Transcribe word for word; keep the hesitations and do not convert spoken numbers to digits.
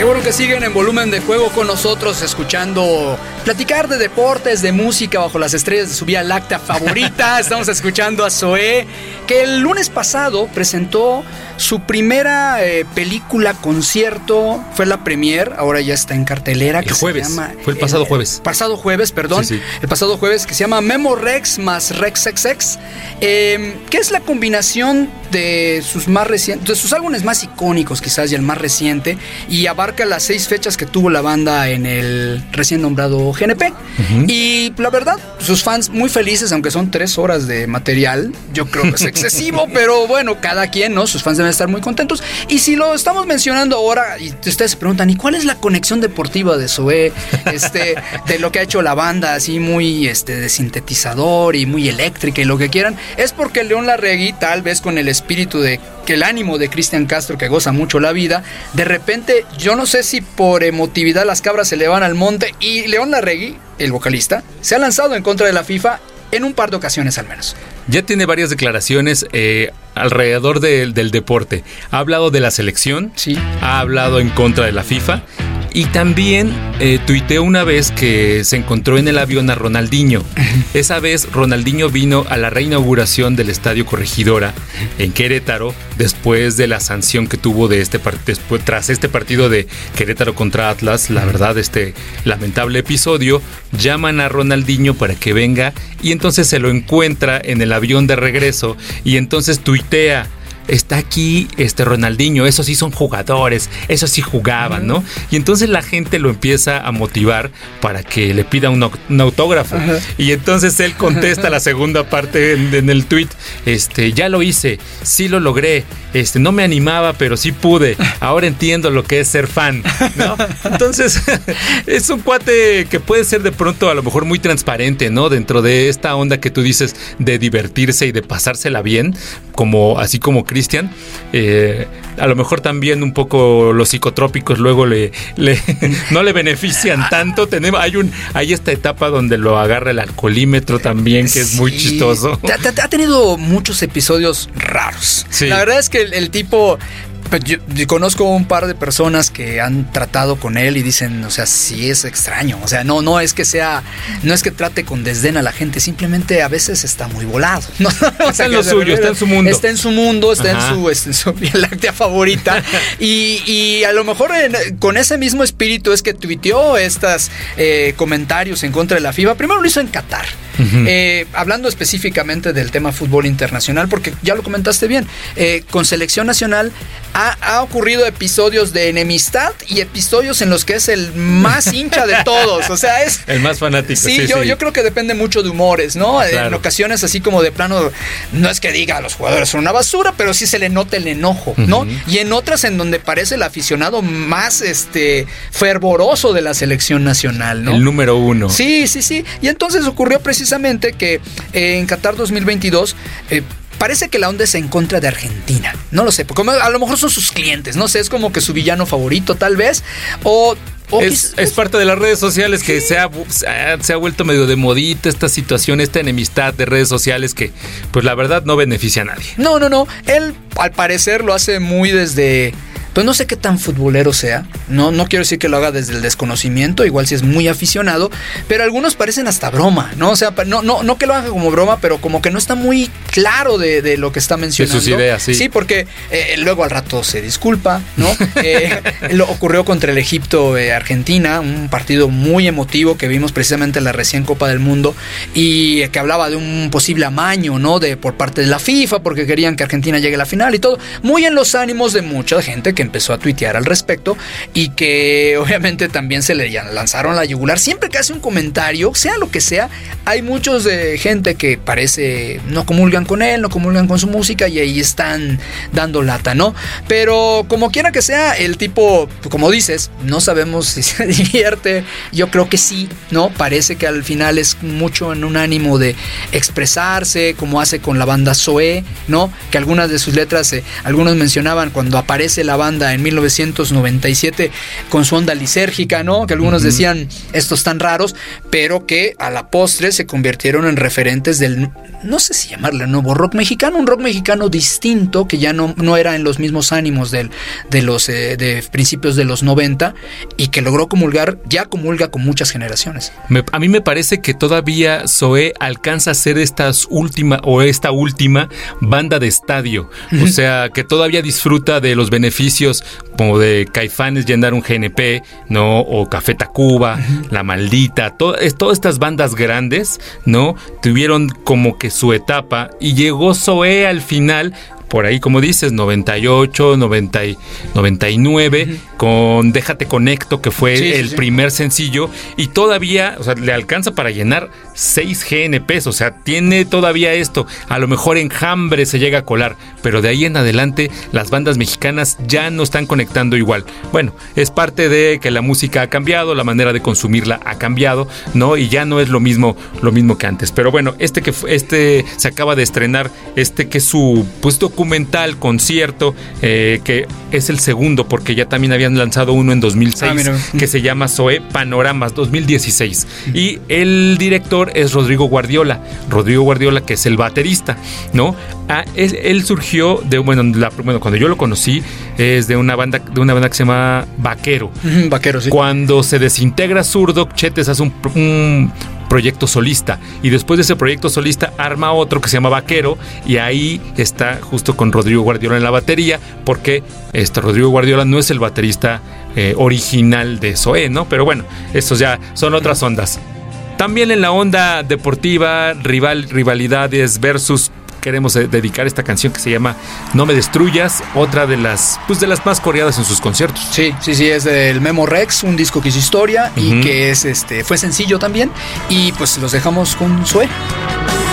bueno que siguen en Volumen de Juego con nosotros, escuchando platicar de deportes, de música bajo las estrellas de su Vía Láctea favorita. Estamos escuchando a Zoé, que el lunes pasado presentó su primera eh, película concierto. Fue la premier, ahora ya está en cartelera. El jueves, se llama, fue el pasado el, jueves. Pasado jueves, perdón. Sí, sí. El pasado jueves, que se llama Memorex más Rex X X, eh, que es la combinación de sus más recientes, de sus álbumes más icónicos quizás, y el más reciente, y abarca las seis fechas que tuvo la banda en el recién nombrado G N P. Uh-huh. Y la verdad, sus fans muy felices, aunque son tres horas de material. Yo creo que es excesivo, pero bueno, cada quien, ¿no? Sus fans deben estar muy contentos. Y si lo estamos mencionando ahora, y ustedes se preguntan, ¿y cuál es la conexión deportiva de Zoé? Este, de lo que ha hecho la banda, así muy este, de sintetizador y muy eléctrica y lo que quieran. Es porque León Larregui, tal vez con el espíritu de que el ánimo de Cristian Castro, que goza mucho la vida, de repente, yo no sé si por emotividad las cabras se le van al monte, y León Larregui, el vocalista, se ha lanzado en contra de la FIFA en un par de ocasiones al menos. Ya tiene varias declaraciones eh, alrededor de, del deporte. Ha hablado de la selección, sí. Ha hablado en contra de la FIFA, y también eh, tuiteó una vez que se encontró en el avión a Ronaldinho. Esa vez Ronaldinho vino a la reinauguración del Estadio Corregidora en Querétaro, después de la sanción que tuvo de este part- después, tras este partido de Querétaro contra Atlas. La verdad, este lamentable episodio. Llaman a Ronaldinho para que venga, y entonces se lo encuentra en el avión de regreso, y entonces tuitea: está aquí este Ronaldinho, esos sí son jugadores, esos sí jugaban, ¿no? Y entonces la gente lo empieza a motivar para que le pida un, un autógrafo. Ajá. Y entonces él contesta la segunda parte en, en el tweet: este, ya lo hice, sí lo logré, este, no me animaba, pero sí pude, ahora entiendo lo que es ser fan, ¿no? Entonces es un cuate que puede ser de pronto a lo mejor muy transparente, ¿no? Dentro de esta onda que tú dices de divertirse y de pasársela bien, como así como Cristian, eh, a lo mejor también un poco los psicotrópicos luego le, le no le benefician tanto. Tenemos, hay un, hay esta etapa donde lo agarra el alcoholímetro también, que es sí. muy chistoso. Ha tenido muchos episodios raros. Sí. La verdad es que el, el tipo... Yo, yo conozco un par de personas que han tratado con él y dicen, o sea, sí es extraño. O sea, no, no es que sea, no es que trate con desdén a la gente, simplemente a veces está muy volado, ¿no? O sea, está en lo suyo, está en su mundo. Está en su mundo, está en su, está en su Vía Láctea favorita. y, y a lo mejor en, con ese mismo espíritu es que tuiteó estos eh, comentarios en contra de la FIFA. Primero lo hizo en Qatar. Uh-huh. Eh, hablando específicamente del tema fútbol internacional, porque ya lo comentaste bien, eh, con selección nacional ha, ha ocurrido episodios de enemistad y episodios en los que es el más hincha de todos, o sea, es el más fanático. Sí, sí, yo, sí. yo creo que depende mucho de humores, ¿no? Claro. En ocasiones así como de plano, no es que diga los jugadores son una basura, pero sí se le nota el enojo, ¿no? Uh-huh. Y en otras en donde parece el aficionado más este fervoroso de la selección nacional, ¿no? El número uno. Sí, sí, sí. Y entonces ocurrió precisamente Precisamente que eh, en Qatar dos mil veintidós eh, parece que la onda es en contra de Argentina. No lo sé, porque a lo mejor son sus clientes, no sé, es como que su villano favorito tal vez, o... o es, es parte de las redes sociales que sí. se, ha, se ha vuelto medio de modita esta situación, esta enemistad de redes sociales que pues la verdad no beneficia a nadie. No, no, no, él al parecer lo hace muy desde... Pues no sé qué tan futbolero sea, no, no quiero decir que lo haga desde el desconocimiento, igual si es muy aficionado, pero algunos parecen hasta broma, ¿no? O sea, no, no, no que lo haga como broma, pero como que no está muy claro de, de lo que está mencionando. De sus ideas, sí. Sí, porque eh, luego al rato se disculpa, ¿no? Eh, lo ocurrió contra el Egipto-Argentina, eh, un partido muy emotivo que vimos precisamente en la recién Copa del Mundo, y eh, que hablaba de un posible amaño, ¿no? De, por parte de la FIFA, porque querían que Argentina llegue a la final y todo, muy en los ánimos de mucha gente que empezó a tuitear al respecto, y que obviamente también se le lanzaron la yugular. Siempre que hace un comentario, sea lo que sea, hay muchos de gente que parece no comulgan con él, no comulgan con su música, y ahí están dando lata, ¿no? Pero como quiera que sea, el tipo, como dices, no sabemos si se divierte. Yo creo que sí, ¿no? Parece que al final es mucho en un ánimo de expresarse, como hace con la banda Zoé, ¿no? Que algunas de sus letras, eh, algunos mencionaban cuando aparece la banda banda en mil novecientos noventa y siete con su onda lisérgica, ¿no? Que algunos uh-huh. decían, estos tan raros, pero que a la postre se convirtieron en referentes del, no sé si llamarle nuevo rock mexicano, un rock mexicano distinto, que ya no, no era en los mismos ánimos del, de los eh, de principios de los noventa, y que logró comulgar, ya comulga con muchas generaciones. Me, a mí me parece que todavía Zoé alcanza a ser estas última, o esta última banda de estadio, uh-huh. o sea, que todavía disfruta de los beneficios como de Caifanes llenar un G N P, ¿no? O Café Tacuba, uh-huh. La Maldita, to, es, todas estas bandas grandes, ¿no? Tuvieron como que su etapa y llegó Zoé al final, por ahí como dices, noventa y ocho, noventa, noventa y nueve, uh-huh. con Déjate Conecto, que fue sí, el sí, primer sí. sencillo, y todavía, o sea, le alcanza para llenar seis G N Pes, o sea, tiene todavía esto, a lo mejor Enjambre se llega a colar, pero de ahí en adelante las bandas mexicanas ya no están conectando igual. Bueno, es parte de que la música ha cambiado, la manera de consumirla ha cambiado, ¿no? Y ya no es lo mismo, lo mismo que antes. Pero bueno, este que este se acaba de estrenar, este que es su pues documental, concierto, eh, que es el segundo, porque ya también habían lanzado uno en dos mil seis, ah, que se llama Zoé Panoramas dos mil dieciséis. Y el director es Rodrigo Guardiola. Rodrigo Guardiola, que es el baterista, ¿no? Ah, es, él surgió de, bueno, la, bueno, cuando yo lo conocí, es de una banda, de una banda que se llama Vaquero. Uh-huh, Vaquero, sí. Cuando se desintegra Zurdo, Chetes hace un, un proyecto solista, y después de ese proyecto solista arma otro que se llama Vaquero, y ahí está justo con Rodrigo Guardiola en la batería, porque este Rodrigo Guardiola no es el baterista eh, original de Zoé, ¿no? Pero bueno, estos ya son otras ondas. También en la onda deportiva, rival, rivalidades versus, queremos dedicar esta canción que se llama No Me Destruyas, otra de las pues de las más coreadas en sus conciertos. Sí, sí, sí, es del Memo Rex, un disco que hizo historia, uh-huh. y que es este fue sencillo también, y pues los dejamos con Zoé.